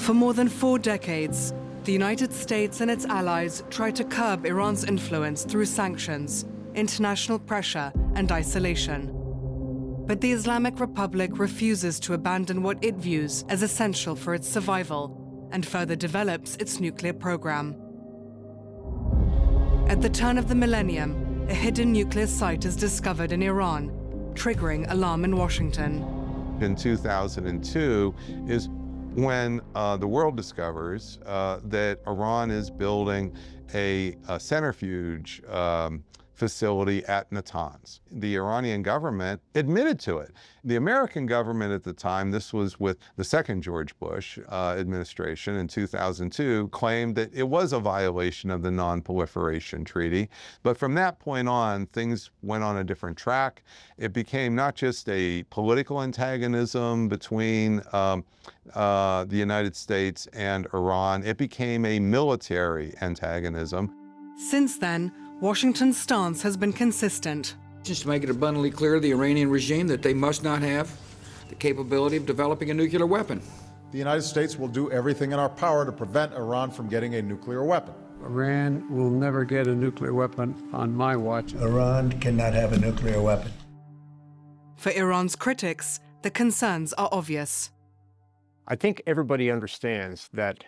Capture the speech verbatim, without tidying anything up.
For more than four decades, the United States and its allies tried to curb Iran's influence through sanctions, international pressure, and isolation. But the Islamic Republic refuses to abandon what it views as essential for its survival and further develops its nuclear program. At the turn of the millennium, a hidden nuclear site is discovered in Iran, triggering alarm in Washington. In two thousand two is when uh, the world discovers uh, that Iran is building a, a centrifuge um, facility at Natanz. The Iranian government admitted to it. The American government at the time, this was with the second George Bush uh, administration in two thousand two, claimed that it was a violation of the Non-Proliferation Treaty. But from that point on, things went on a different track. It became not just a political antagonism between um, uh, the United States and Iran, it became a military antagonism. Since then, Washington's stance has been consistent. Just to make it abundantly clear to the Iranian regime that they must not have the capability of developing a nuclear weapon. The United States will do everything in our power to prevent Iran from getting a nuclear weapon. Iran will never get a nuclear weapon on my watch. Iran cannot have a nuclear weapon. For Iran's critics, the concerns are obvious. I think everybody understands that